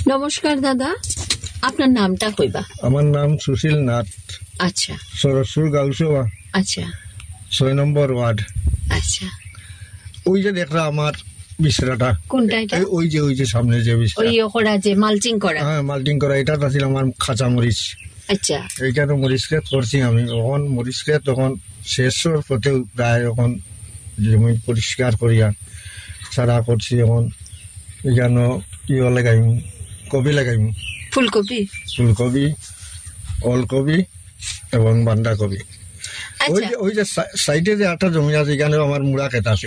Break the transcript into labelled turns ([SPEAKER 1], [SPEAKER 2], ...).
[SPEAKER 1] নমস্কার দাদা, আপনার নামটা কইবা?
[SPEAKER 2] আমার নাম সুশীল নাথ।
[SPEAKER 1] আচ্ছা
[SPEAKER 2] সরসুর গাউসোয়া,
[SPEAKER 1] আচ্ছা
[SPEAKER 2] 6 নম্বর ওয়ার্ড।
[SPEAKER 1] আচ্ছা,
[SPEAKER 2] ওই যে দেখরা আমার বিছরাটা,
[SPEAKER 1] কোনটা এটা?
[SPEAKER 2] ওই যে সামনে যে বিছরা,
[SPEAKER 1] ওই ওরা যে মালচিং করা।
[SPEAKER 2] হ্যাঁ মাল্টিং করা, এটা আছিল আমার খাঁচা মরিচ।
[SPEAKER 1] আচ্ছা
[SPEAKER 2] এইটা তো মরিচ ক্ষেত করছি আমি। তখন মরিচ ক্ষেত তখন শেষর পথে প্রায় এখন জমি পরিষ্কার করিয়া সারা করছি। এখন এখানে ইয়ে লাগাইম, কবি লাগাইম,
[SPEAKER 1] ফুলকপি।
[SPEAKER 2] ফুলকবি, ওলকবি এবং বান্ধাকবি।
[SPEAKER 1] আচ্ছা
[SPEAKER 2] ওই যে সাইডে যে একটা জমি আছে, এখানেও আমার মুড়া ক্ষেত আছে।